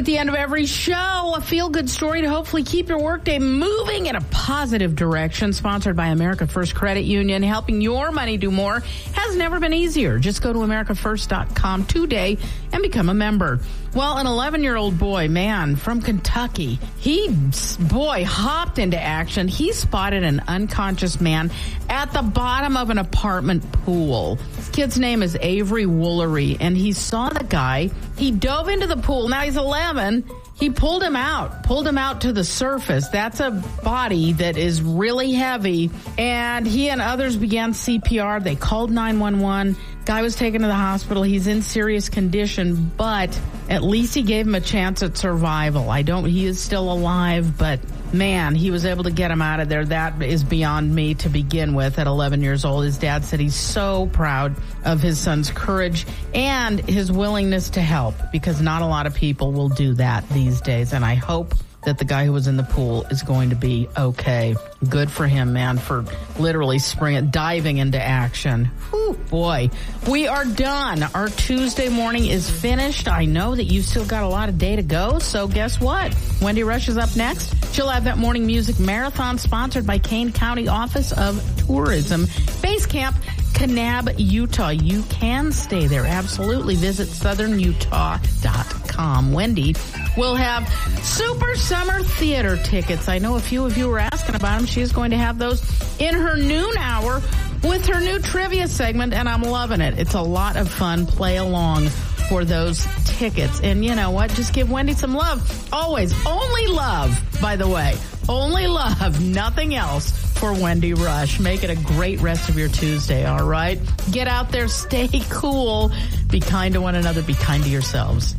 at the end of every show, a feel-good story to hopefully keep your workday moving in a positive direction. Sponsored by America First Credit Union. Helping your money do more has never been easier. Just go to americafirst.com today and become a member. Well, an 11-year-old boy, man, from Kentucky, hopped into action. He spotted an unconscious man at the bottom of an apartment pool. This kid's name is Avery Woolery, and he saw the guy. He dove into the pool. Now he's 11. He pulled him out to the surface. That's a body that is really heavy. And he and others began CPR. They called 911. Guy was taken to the hospital. He's in serious condition, but at least he gave him a chance at survival. He is still alive, but man, he was able to get him out of there. That is beyond me to begin with at 11 years old. His dad said he's so proud of his son's courage and his willingness to help, because not a lot of people will do that these days. And I hope that the guy who was in the pool is going to be okay. Good for him, man, for literally diving into action. Whew, boy. We are done. Our Tuesday morning is finished. I know that you've still got a lot of day to go, so guess what? Wendy Rush is up next. She'll have that morning music marathon sponsored by Kane County Office of Tourism. Base Camp, Kanab, Utah. You can stay there. Absolutely. Visit southernutah.com. Wendy will have Super Summer Theater tickets. I know a few of you were asking about them. She's going to have those in her noon hour with her new trivia segment, and I'm loving it. It's a lot of fun. Play along for those tickets. And you know what? Just give Wendy some love. Always. Only love, by the way. Only love. Nothing else for Wendy Rush. Make it a great rest of your Tuesday, all right? Get out there. Stay cool. Be kind to one another. Be kind to yourselves.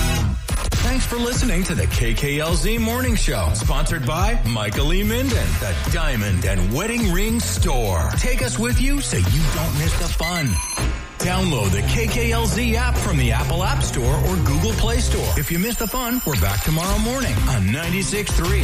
Thanks for listening to the KKLZ Morning Show, sponsored by Michael E. Minden, the Diamond and Wedding Ring Store. Take us with you so you don't miss the fun. Download the KKLZ app from the Apple App Store or Google Play Store. If you missed the fun, we're back tomorrow morning on 96.3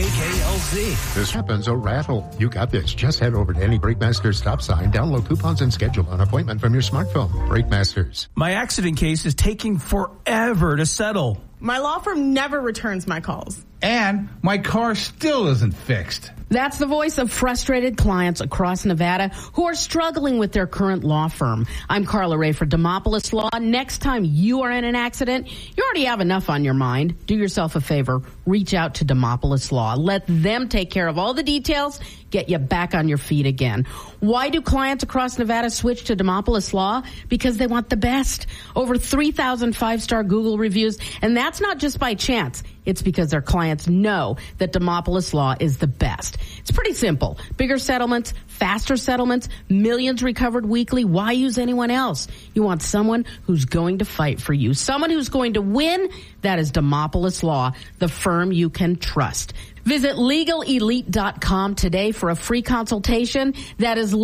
KKLZ. This happens, rattle. You got this. Just head over to any Breakmaster stop sign, download coupons, and schedule an appointment from your smartphone. Breakmasters. My accident case is taking forever to settle. My law firm never returns my calls. And my car still isn't fixed. That's the voice of frustrated clients across Nevada who are struggling with their current law firm. I'm Carla Ray for Demopolis Law. Next time you are in an accident, you already have enough on your mind. Do yourself a favor. Reach out to Demopolis Law. Let them take care of all the details. Get you back on your feet again. Why do clients across Nevada switch to Demopolis Law? Because they want the best. Over 3,000 five-star Google reviews. And that's not just by chance. It's because their clients know that Demopolis Law is the best. It's pretty simple. Bigger settlements, faster settlements, millions recovered weekly. Why use anyone else? You want someone who's going to fight for you. Someone who's going to win. That is Demopolis Law, the firm you can trust. Visit LegalElite.com today for a free consultation. That is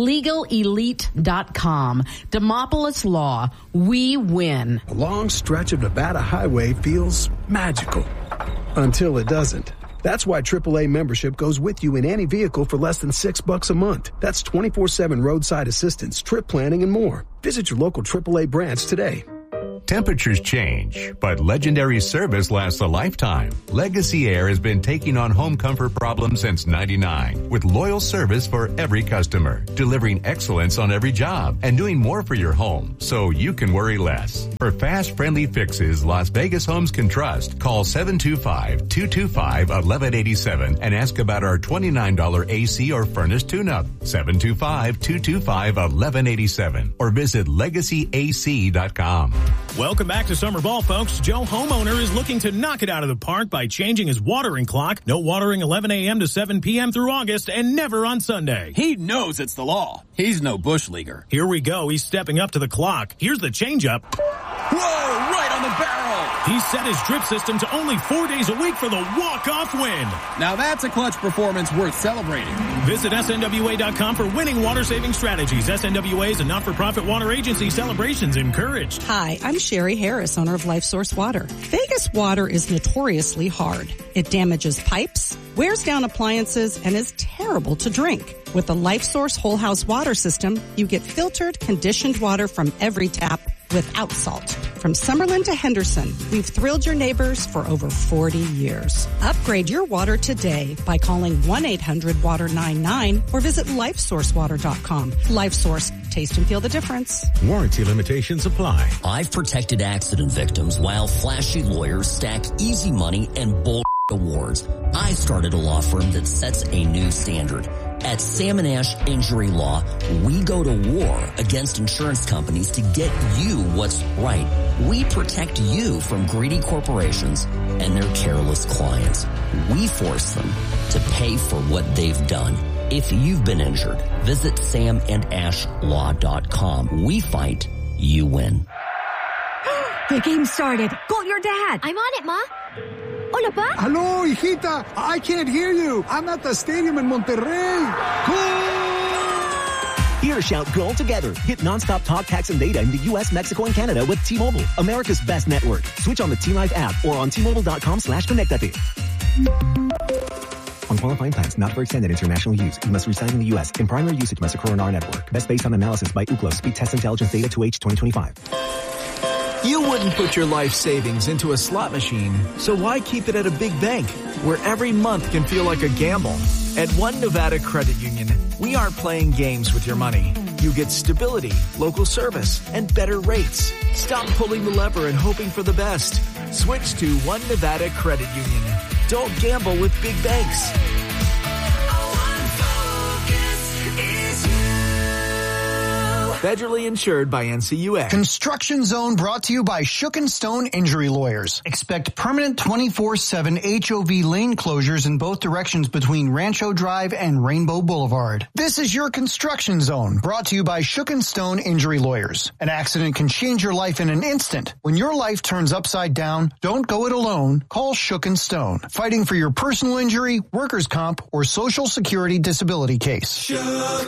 LegalElite.com. Demopolis Law. We win. A long stretch of Nevada highway feels magical. Until it doesn't. That's why AAA membership goes with you in any vehicle for less than $6 a month. That's 24/7 roadside assistance, trip planning, and more. Visit your local AAA branch today. Temperatures change, but legendary service lasts a lifetime. Legacy Air has been taking on home comfort problems since '99 with loyal service for every customer, delivering excellence on every job and doing more for your home so you can worry less. For fast, friendly fixes Las Vegas homes can trust, call 725-225-1187 and ask about our $29 AC or furnace tune-up. 725-225-1187 or visit LegacyAC.com. Welcome back to summer ball, folks. Joe Homeowner is looking to knock it out of the park by changing his watering clock. No watering 11 a.m. to 7 p.m. through August and never on Sunday. He knows it's the law. He's no bush leaguer. Here we go. He's stepping up to the clock. Here's the changeup. Whoa, right on the barrel. He set his drip system to only 4 days a week for the walk-off win. Now that's a clutch performance worth celebrating. Visit SNWA.com for winning water-saving strategies. SNWA is a not-for-profit water agency. Celebrations encouraged. Hi, I'm Sherry Harris, owner of Life Source Water. Vegas water is notoriously hard. It damages pipes, wears down appliances, and is terrible to drink. With the Life Source Whole House Water System, you get filtered, conditioned water from every tap without salt. From Summerlin to Henderson, we've thrilled your neighbors for over 40 years. Upgrade your water today by calling 1-800-WATER-99 or visit LifeSourceWater.com. LifeSource. Taste and feel the difference. Warranty limitations apply. I've protected accident victims while flashy lawyers stack easy money and bull awards. I started a law firm that sets a new standard. At Sam & Ash Injury Law, we go to war against insurance companies to get you what's right. We protect you from greedy corporations and their careless clients. We force them to pay for what they've done. If you've been injured, visit samandashlaw.com. We fight, you win. The game started. Call your dad. I'm on it, Ma. Hola, Pa. Hello, hijita. I can't hear you. I'm at the stadium in Monterrey. Here, shout goal together. Get nonstop talk, text, and data in the U.S., Mexico, and Canada with T-Mobile, America's best network. Switch on the T-Life app or on T-Mobile.com/connectate. On qualifying plans not for extended international use, you must reside in the U.S. In primary usage must occur on our network. Best based on analysis by Ookla Speed Test Intelligence Data 2H 2025. You wouldn't put your life savings into a slot machine, so why keep it at a big bank where every month can feel like a gamble? At One Nevada Credit Union, we aren't playing games with your money. You get stability, local service, and better rates. Stop pulling the lever and hoping for the best. Switch to One Nevada Credit Union. Don't gamble with big banks. Federally insured by NCUA. Construction Zone brought to you by Shook & Stone Injury Lawyers. Expect permanent 24/7 HOV lane closures in both directions between Rancho Drive and Rainbow Boulevard. This is your Construction Zone, brought to you by Shook & Stone Injury Lawyers. An accident can change your life in an instant. When your life turns upside down, don't go it alone. Call Shook & Stone. Fighting for your personal injury, workers' comp, or Social Security disability case.